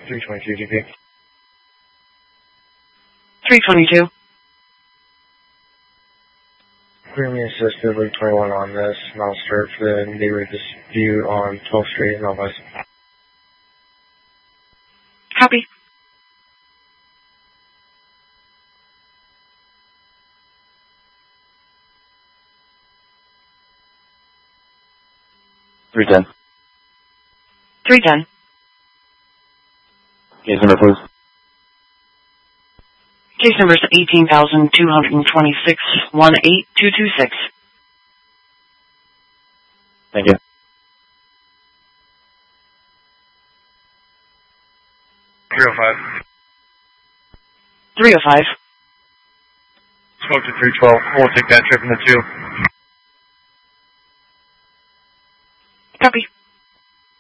322 GP. 322. Premium assisted Luke 21 on this. I'll start for the neighborhood dispute on 12th Street in Elvis. Copy. $310. 310. Case number, please. Case number is 18,226, 18226. Thank you. 305. 305. Spoke to 312. We'll take that trip in the 2. Copy.